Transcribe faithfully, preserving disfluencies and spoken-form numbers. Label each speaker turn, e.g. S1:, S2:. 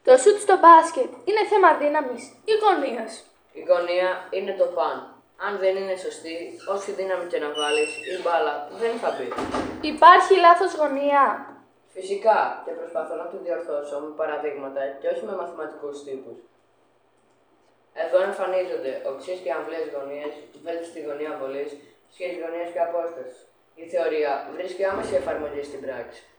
S1: Το σουτ στο μπάσκετ είναι θέμα δύναμης ή γωνίας?
S2: Η γωνία είναι το παν. Αν δεν είναι σωστή, όση δύναμη και να βάλεις, η μπάλα δεν θα μπει.
S1: Υπάρχει λάθος γωνία?
S2: Φυσικά, και προσπαθώ να το διορθώσω με παραδείγματα και όχι με μαθηματικούς τύπους. Εδώ εμφανίζονται οξύς και αμβλές γωνίες, βέλτιστη γωνία βολής, σχέση γωνίας και απόστασης. Η θεωρία βρίσκει άμεση εφαρμογή στην πράξη.